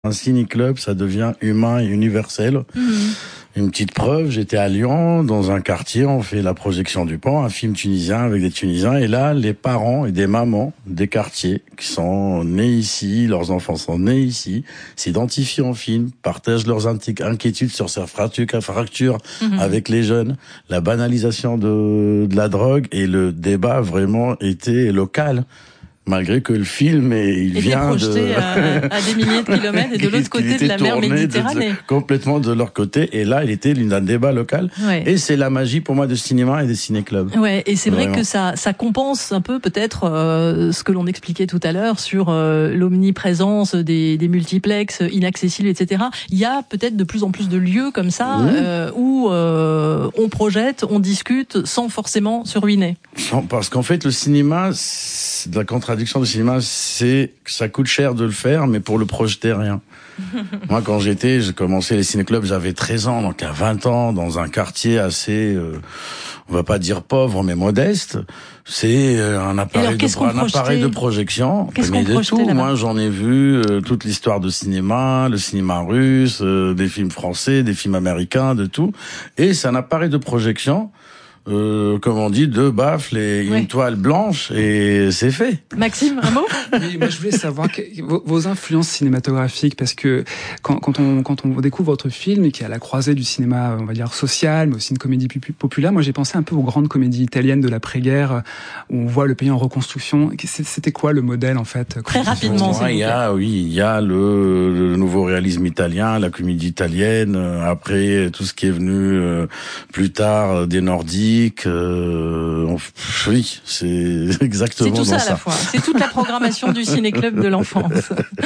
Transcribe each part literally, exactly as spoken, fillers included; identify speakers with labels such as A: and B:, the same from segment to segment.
A: Un ciné-club, ça devient humain et universel. Mmh. Une petite preuve, j'étais à Lyon, dans un quartier, on fait la projection du Pan, un film tunisien avec des Tunisiens. Et là, les parents et des mamans des quartiers qui sont nés ici, leurs enfants sont nés ici, s'identifient en film, partagent leurs inquiétudes sur ces fractures mmh. avec les jeunes, la banalisation de, de la drogue, et le débat vraiment était local. Malgré que le film est, il
B: était
A: vient
B: projeté
A: de
B: à, à des milliers de kilomètres et de l'autre côté de la mer Méditerranée.
A: De, complètement de leur côté. Et là, il était d'un débat local. Ouais. Et c'est la magie pour moi de cinéma et des ciné-clubs.
B: Ouais. Et c'est Vraiment. vrai que ça, ça compense un peu peut-être euh, ce que l'on expliquait tout à l'heure sur euh, l'omniprésence des, des multiplexes inaccessibles, et cetera. Il y a peut-être de plus en plus de lieux comme ça mmh. euh, où euh, on projette, on discute sans forcément se ruiner.
A: Parce qu'en fait, le cinéma, la contradiction du cinéma, c'est que ça coûte cher de le faire, mais pour le projeter, rien. Moi, quand j'étais, j'ai commencé les ciné-clubs, j'avais treize ans, donc à vingt ans, dans un quartier assez, euh, on va pas dire pauvre, mais modeste. C'est un appareil,
B: alors,
A: de, un appareil de projection, mais de tout. Là-bas Moi, j'en ai vu euh, toute l'histoire de cinéma, le cinéma russe, euh, des films français, des films américains, de tout. Et c'est un appareil de projection. Euh, comme on dit, deux baffles et une ouais. toile blanche, et c'est fait.
B: Maxime, un mot?
C: Oui, moi je voulais savoir que, vos, vos influences cinématographiques, parce que quand, quand on quand on découvre votre film qui est à la croisée du cinéma, on va dire social, mais aussi une comédie populaire, moi j'ai pensé un peu aux grandes comédies italiennes de l'après-guerre où on voit le pays en reconstruction. C'était quoi le modèle en fait?
B: Très rapidement,
A: il y a oui, il y a le, le nouveau réalisme italien, la comédie italienne. Après tout ce qui est venu euh, plus tard des Nordiques. Euh, on, oui, c'est exactement
B: C'est tout ça,
A: ça
B: à la fois. C'est toute la programmation du ciné-club de l'enfance.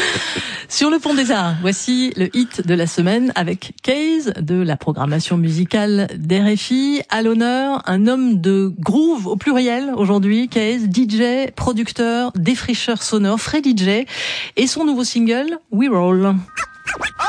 B: Sur le Pont des Arts, voici le hit de la semaine avec Case de la programmation musicale d'R F I. À l'honneur, un homme de groove au pluriel aujourd'hui. Case, D J, producteur, défricheur sonore, Fred D J, et son nouveau single We Roll.